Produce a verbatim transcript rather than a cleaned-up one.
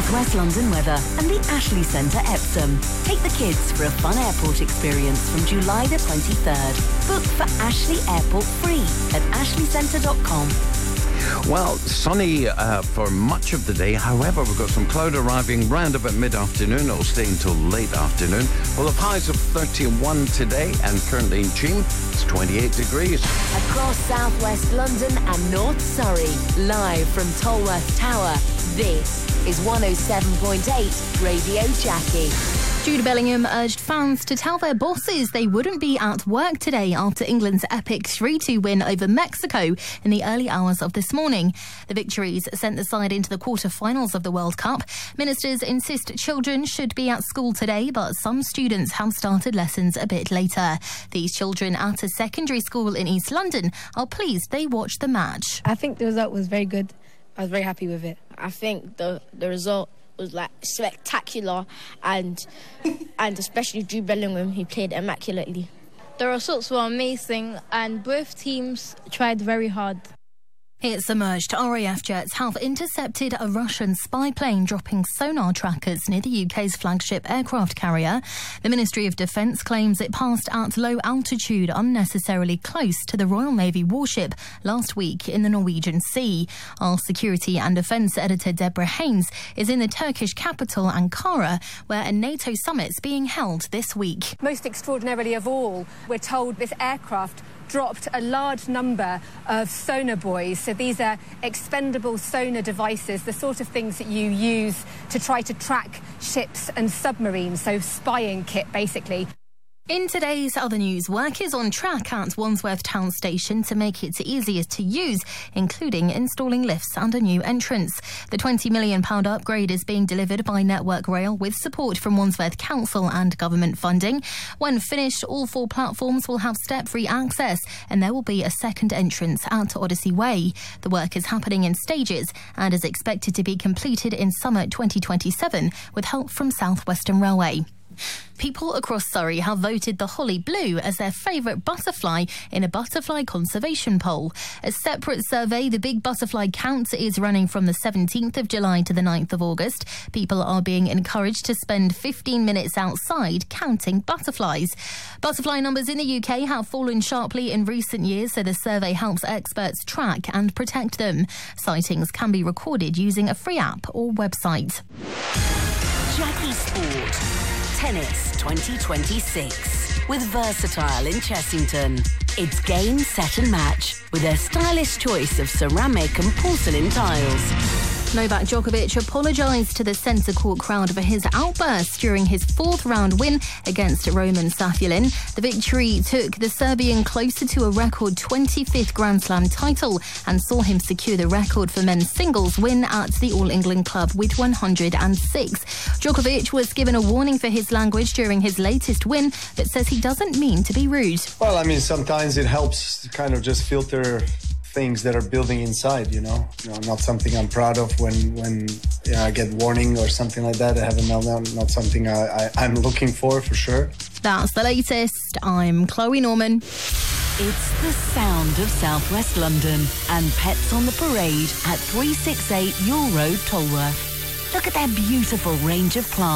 South West London weather and the Ashley Centre Epsom. Take the kids for a fun airport experience from July the twenty-third. Book for Ashley Airport free at ashley centre dot com. Well, sunny uh, for much of the day. However, we've got some cloud arriving round about mid-afternoon. It'll stay until late afternoon. We'll have highs of thirty-one today, and currently in Cheam, it's twenty-eight degrees. Across South West London and North Surrey, live from Tolworth Tower, this is one oh seven point eight Radio Jackie. Jude Bellingham urged fans to tell their bosses they wouldn't be at work today after England's epic three two win over Mexico in the early hours of this morning. The victories sent the side into the quarter-finals of the World Cup. Ministers insist children should be at school today, but some students have started lessons a bit later. These children at a secondary school in East London are pleased they watched the match. I think the result was very good. I was very happy with it. I think the the result was like spectacular, and and especially Jude Bellingham, he played immaculately. The results were amazing and both teams tried very hard. It's emerged R A F jets have intercepted a Russian spy plane dropping sonar trackers near the U K's flagship aircraft carrier. The Ministry of Defence claims it passed at low altitude unnecessarily close to the Royal Navy warship last week in the Norwegian Sea. Our security and defence editor Deborah Haynes is in the Turkish capital Ankara, where a NATO summit's being held this week. Most extraordinarily of all, we're told this aircraft dropped a large number of sonar buoys. So these are expendable sonar devices, the sort of things that you use to try to track ships and submarines, so spying kit basically. In today's other news, work is on track at Wandsworth Town Station to make it easier to use, including installing lifts and a new entrance. The twenty million pounds upgrade is being delivered by Network Rail with support from Wandsworth Council and government funding. When finished, all four platforms will have step-free access and there will be a second entrance at Odyssey Way. The work is happening in stages and is expected to be completed in summer twenty twenty-seven with help from South Western Railway. People across Surrey have voted the holly blue as their favourite butterfly in a butterfly conservation poll. A separate survey, the Big Butterfly Count, is running from the seventeenth of July to the ninth of August. People are being encouraged to spend fifteen minutes outside counting butterflies. Butterfly numbers in the U K have fallen sharply in recent years, so the survey helps experts track and protect them. Sightings can be recorded using a free app or website. Jackie Sport. Tennis twenty twenty-six with Versatile in Chessington. It's game, set and match with their stylish choice of ceramic and porcelain tiles. Novak Djokovic apologised to the centre court crowd for his outburst during his fourth round win against Roman Safulin. The victory took the Serbian closer to a record twenty-fifth Grand Slam title and saw him secure the record for men's singles win at the All England Club with one hundred six. Djokovic was given a warning for his language during his latest win, but says he doesn't mean to be rude. Well, I mean, sometimes it helps to kind of just filter things that are building inside, you know, you know, not something I'm proud of when when you know, I get warning or something like that. I have a meltdown, not something I, I, I'm looking for, for sure. That's the latest. I'm Chloe Norman. It's the sound of South West London and Pets on the Parade at three sixty-eight Yule Road, Tolworth. Look at their beautiful range of plants.